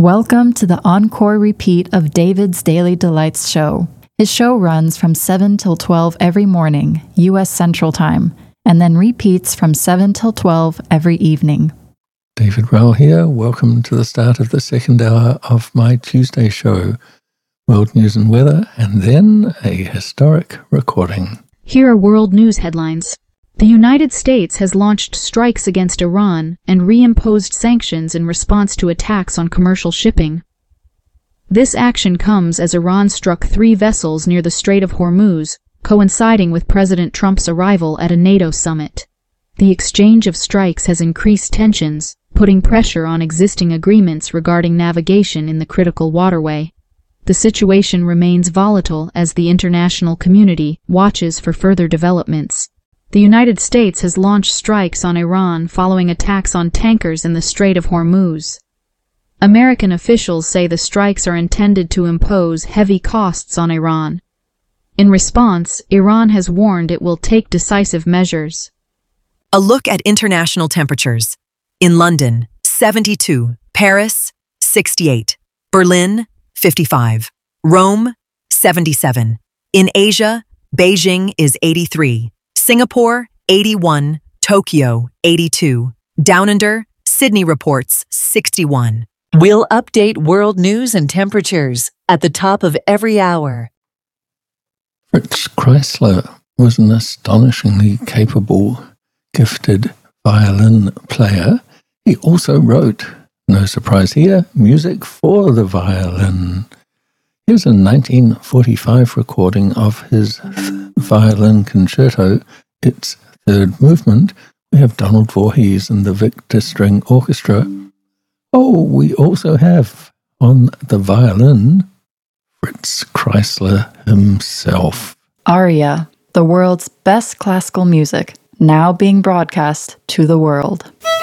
Welcome to the encore repeat of David's Daily Delights show. His show runs from 7 till 12 every morning, U.S. Central Time, and then repeats from 7 till 12 every evening. David Rowell here. Welcome to the start of the second hour of my Tuesday show, World News and Weather, and then a historic recording. Here are world news headlines. The United States has launched strikes against Iran and reimposed sanctions in response to attacks on commercial shipping. This action comes as Iran struck 3 vessels near the Strait of Hormuz, coinciding with President Trump's arrival at a NATO summit. The exchange of strikes has increased tensions, putting pressure on existing agreements regarding navigation in the critical waterway. The situation remains volatile as the international community watches for further developments. The United States has launched strikes on Iran following attacks on tankers in the Strait of Hormuz. American officials say the strikes are intended to impose heavy costs on Iran. In response, Iran has warned it will take decisive measures. A look at international temperatures. In London, 72. Paris, 68. Berlin, 55. Rome, 77. In Asia, Beijing is 83. Singapore, 81. Tokyo, 82. Down Under, Sydney reports 61. We'll update world news and temperatures at the top of every hour. Fritz Kreisler was an astonishingly capable, gifted violin player. He also wrote, no surprise here, music for the violin. Here's a 1945 recording of his violin concerto, its third movement. We have Donald Voorhees and the Victor String Orchestra. Oh, we also have, on the violin, Fritz Kreisler himself. Aria, the world's best classical music, now being broadcast to the world.